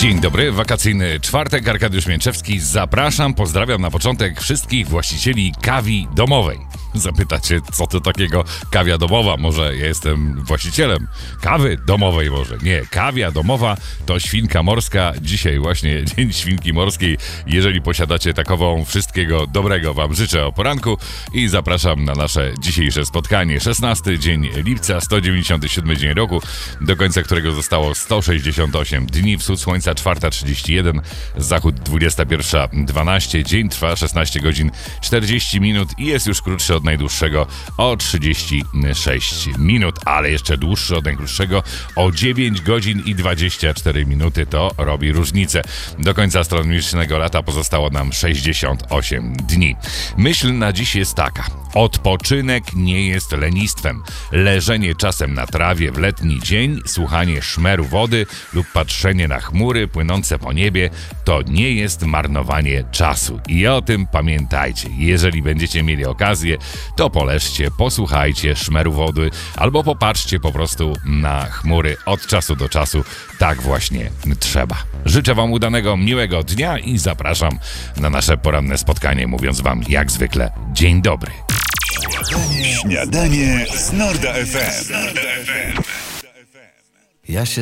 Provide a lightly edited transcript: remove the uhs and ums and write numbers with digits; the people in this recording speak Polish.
Dzień dobry, wakacyjny czwartek, Arkadiusz Mięczewski. Zapraszam, pozdrawiam na początek wszystkich właścicieli kawi domowej. Zapytacie, co to takiego kawia domowa? Może ja jestem właścicielem kawy domowej może. Nie, kawia domowa to świnka morska. Dzisiaj właśnie Dzień Świnki Morskiej. Jeżeli posiadacie takową, wszystkiego dobrego wam życzę o poranku i zapraszam na nasze dzisiejsze spotkanie. 16 dzień lipca, 197 dzień roku, do końca którego zostało 168 dni. Wschód słońca 4:31, zachód 21:12. Dzień trwa 16 godzin 40 minut i jest już krótszy od najdłuższego o 36 minut, ale jeszcze dłuższy od najkrótszego o 9 godzin i 24 minuty. To robi różnicę. Do końca astronomicznego lata pozostało nam 68 dni. Myśl na dziś jest taka. Odpoczynek nie jest lenistwem. Leżenie czasem na trawie w letni dzień, słuchanie szmeru wody lub patrzenie na chmury płynące po niebie to nie jest marnowanie czasu. I o tym pamiętajcie. Jeżeli będziecie mieli okazję, to poleżcie, posłuchajcie szmeru wody albo popatrzcie po prostu na chmury od czasu do czasu. Tak właśnie trzeba. Życzę wam udanego, miłego dnia i zapraszam na nasze poranne spotkanie, mówiąc wam jak zwykle dzień dobry. Śniadanie z Norda FM. Ja się